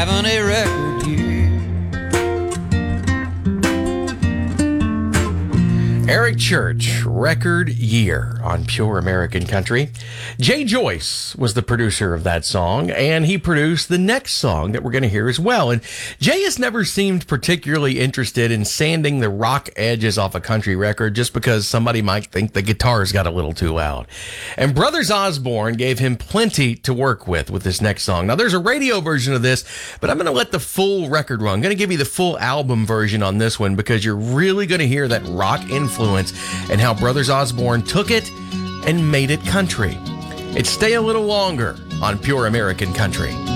Having a record year. Eric Church, Record Year on Pure American Country. Jay Joyce was the producer of that song, and he produced the next song that we're going to hear as well. And Jay has never seemed particularly interested in sanding the rock edges off a country record just because somebody might think the guitars got a little too loud. And Brothers Osborne gave him plenty to work with this next song. Now, there's a radio version of this, but I'm going to let the full record run. I'm going to give you the full album version on this one because you're really going to hear that rock influence and how Brothers Osborne took it and made it country. It's Stay a Little Longer on Pure American Country.